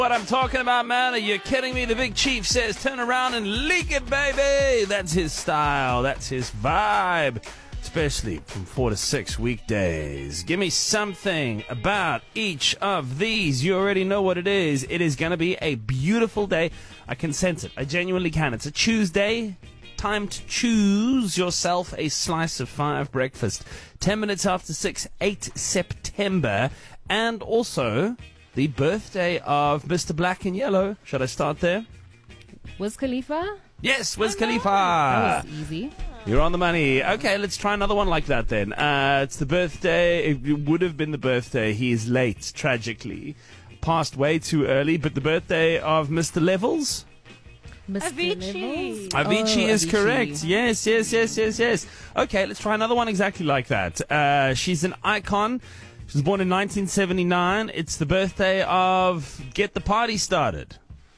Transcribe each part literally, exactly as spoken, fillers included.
What I'm talking about, man? Are you kidding me? The Big Chief says, turn around and leak it, baby. That's his style. That's his vibe. Especially from four to six weekdays. Give me something about each of these. You already know what it is. It is going to be a beautiful day. I can sense it. I genuinely can. It's a Tuesday. Time to choose yourself a slice of five breakfast. Ten minutes after six, eight September. And also the birthday of Mister Black and Yellow. Should I start there? Wiz Khalifa? Yes, Wiz oh, Khalifa. That was easy. You're on the money. Okay, let's try another one like that then. Uh, it's the birthday. It would have been the birthday. He is late, tragically. Passed way too early, but the birthday of Mister Levels? Mister Avicii. Avicii Oh, is Avicii. correct. Yes, yes, yes, yes, yes. Okay, let's try another one exactly like that. Uh, she's an icon. She was born in nineteen seventy-nine. It's the birthday of Get the Party Started.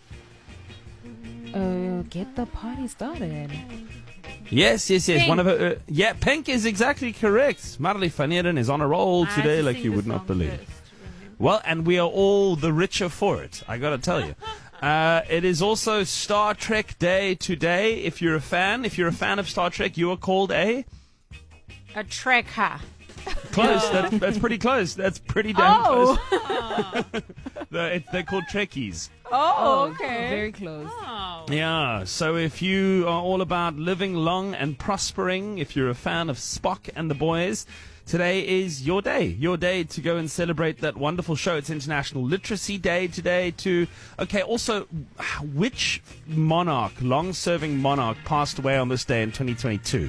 Uh, get the party started. Yes, yes, yes. Pink. One of her. Uh, yeah, Pink is exactly correct. Marley van Heerden is on a roll I had today to like sing you the would not song believe. first, remember? Well, and we are all the richer for it. I got to tell you. Uh, it is also Star Trek Day today. If you're a fan, if you're a fan of Star Trek, you are called a A trekker. close. That's, that's pretty close. That's pretty damn Oh. close. The- it- they're called Trekkies. Oh, okay. Very close. Oh. Yeah. So if you are all about living long and prospering, if you're a fan of Spock and the boys, today is your day. Your day to go and celebrate that wonderful show. It's International Literacy Day today too. Okay, also, which monarch, long-serving monarch, passed away on this day in twenty twenty-two?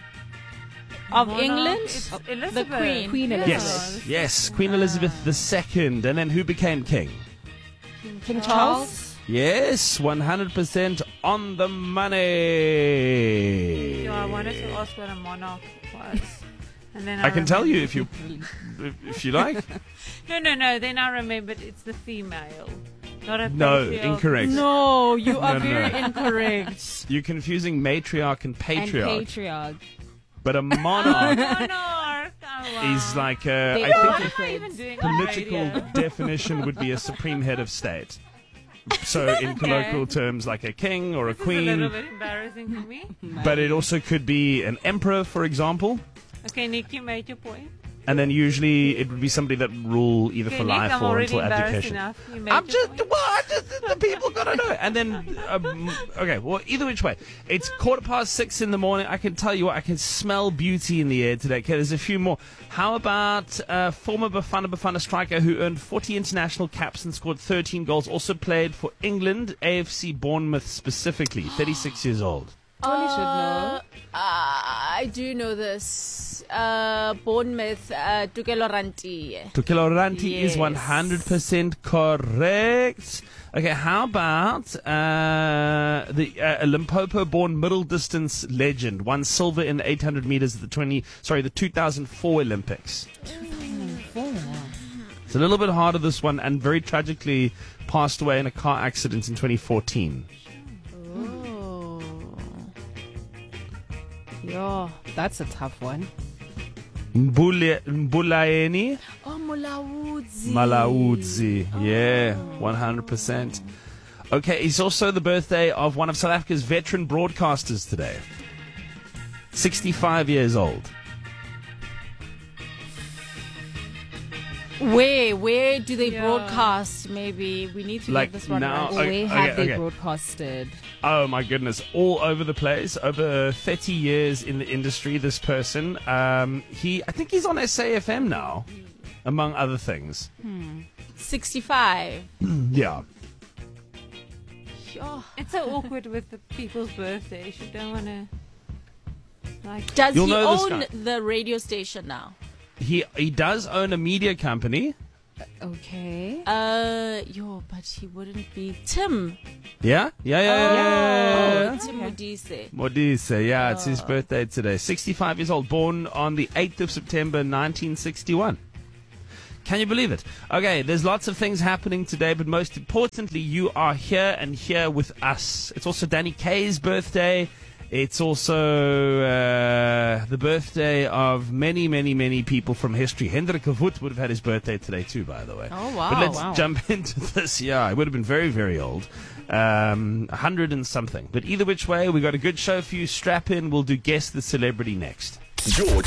Of Monarch, England? it's The Elizabeth. Queen. Queen Yeah. Elizabeth. Yes, yes, Queen Elizabeth the Second. And then who became king? King Charles? Yes, one hundred percent on the money. Yeah, I wanted to ask what a monarch was. And then I can tell you if remembered- you if you like. No, no, no. Then I remembered it's the female. Not a No, patriarch. incorrect. No, you are No, no, very no. incorrect. You're confusing matriarch and And patriarch. patriarch. But a monarch Monarch. Oh, wow. is like a, They I are think What am I even doing the on political radio? definition would be a supreme head of state. So in colloquial terms, like a king or a This is a little queen. bit embarrassing for me. But it also could be an emperor, for example. Okay, Nick, you made your point. And then usually it would be somebody that rule either Okay, for Nick, life I'm or already until embarrassed abdication. enough. You made I'm your just, point. well, I just, the people gotta know. And then, um, okay, well, either which way. It's quarter past six in the morning. I can tell you what, I can smell beauty in the air today. Okay, there's a few more. How about uh, former Bafana Bafana striker who earned forty international caps and scored thirteen goals, also played for England, A F C Bournemouth specifically, thirty-six years old. Tony should know. Uh, I do know this. Uh, Bournemouth, uh, Tukelo Ranti. Tukelo Ranti is Yes. one hundred percent correct. Okay, how about uh, the uh, Limpopo-born middle distance legend won silver in the eight hundred meters at the twenty sorry the two thousand four Olympics. It's a little bit harder this one, and very tragically passed away in a car accident in twenty fourteen. Oh. Yeah. That's a tough one. Mbule, Mbulaeni Oh, Mulaudzi. Malaudzi. Yeah, one hundred percent. Okay, it's also the birthday of one of South Africa's veteran broadcasters today. sixty-five years old. Where, where do they Yeah. broadcast? Maybe we need to Like get this one now- right. Okay, Where okay, have they okay. broadcasted? Oh my goodness, all over the place. Over thirty years in the industry, this person. Um, he, I think he's on S A F M now, among other things. sixty-five. Yeah. Oh. It's so awkward with the people's birthdays. You don't want to. Like, Does You'll he know this own guy. the radio station now? He he does own a media company. Okay. Uh, yo, but he wouldn't be Tim. Yeah? Yeah, yeah, yeah, yeah, yeah, yeah. Oh, Tim Modise. Modise, yeah, it's his birthday today. sixty-five years old, born on the eighth of September, nineteen sixty-one. Can you believe it? Okay, there's lots of things happening today, but most importantly, you are here and here with us. It's also Danny Kaye's birthday, It's also uh, the birthday of many, many, many people from history. Hendrik Wood would have had his birthday today too, by the way. Oh, wow. But let's wow. jump into this. Yeah, he would have been very, very old. Um, a hundred and something. But either which way, we got a good show for you. Strap in. We'll do Guess the Celebrity next. George